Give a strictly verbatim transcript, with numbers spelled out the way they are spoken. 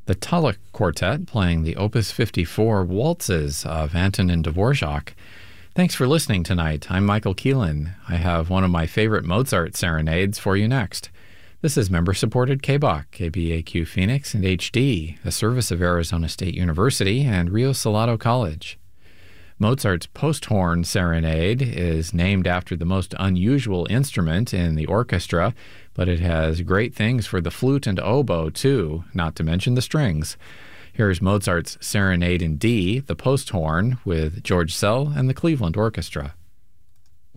The Tulloch Quartet playing the Opus fifty-four Waltzes of Antonin Dvorak. Thanks for listening tonight. I'm Michael Keelan. I have one of my favorite Mozart serenades for you next. This is member-supported K B O C, K B A Q Phoenix, and H D, a service of Arizona State University and Rio Salado College. Mozart's Posthorn Serenade is named after the most unusual instrument in the orchestra, but it has great things for the flute and oboe, too, not to mention the strings. Here's Mozart's Serenade in D, the Posthorn, with George Szell and the Cleveland Orchestra.